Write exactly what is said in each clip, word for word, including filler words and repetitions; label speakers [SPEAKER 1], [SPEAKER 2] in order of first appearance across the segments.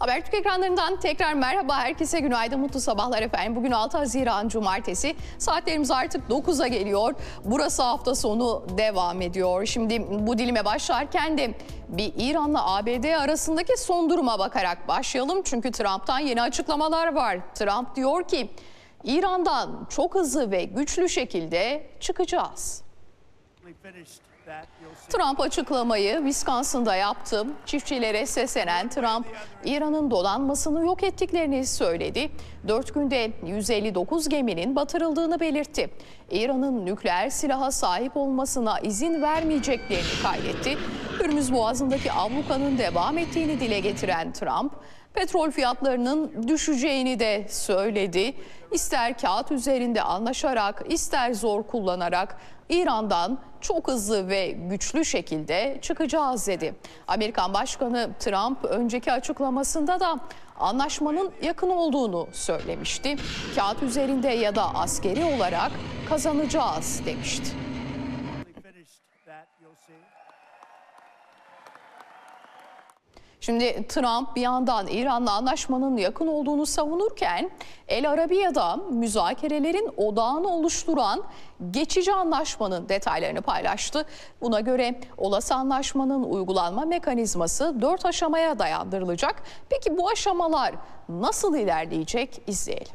[SPEAKER 1] Habertürk ekranlarından tekrar merhaba, herkese günaydın, mutlu sabahlar efendim. Bugün altı Haziran Cumartesi, saatlerimiz artık dokuza geliyor. Burası hafta sonu devam ediyor. Şimdi bu dilime başlarken de bir İran'la A B D arasındaki son duruma bakarak başlayalım. Çünkü Trump'tan yeni açıklamalar var. Trump diyor ki İran'dan çok hızlı ve güçlü şekilde çıkacağız. Trump açıklamayı Wisconsin'da yaptı. Çiftçilere seslenen Trump, İran'ın donanmasını yok ettiklerini söyledi. Dört günde yüz elli dokuz geminin batırıldığını belirtti. İran'ın nükleer silaha sahip olmasına izin vermeyeceklerini kaydetti. Hürmüz Boğazı'ndaki ablukanın devam ettiğini dile getiren Trump, petrol fiyatlarının düşeceğini de söyledi. İster kağıt üzerinde anlaşarak, ister zor kullanarak İran'dan çok hızlı ve güçlü şekilde çıkacağız dedi. Amerikan Başkanı Trump önceki açıklamasında da anlaşmanın yakın olduğunu söylemişti. Kağıt üzerinde ya da askeri olarak kazanacağız demişti. Şimdi Trump bir yandan İran'la anlaşmanın yakın olduğunu savunurken El Arabiya'da müzakerelerin odağını oluşturan geçici anlaşmanın detaylarını paylaştı. Buna göre olası anlaşmanın uygulanma mekanizması dört aşamaya dayandırılacak. Peki bu aşamalar nasıl ilerleyecek, izleyelim.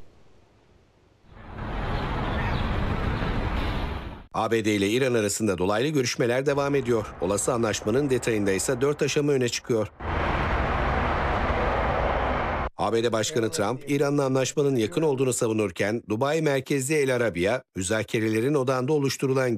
[SPEAKER 2] A B D ile İran arasında dolaylı görüşmeler devam ediyor. Olası anlaşmanın detayında ise dört aşama öne çıkıyor. A B D Başkanı Trump, İran'la anlaşmanın yakın olduğunu savunurken, Dubai merkezli El Arabiya, müzakerelerin odağında oluşturulan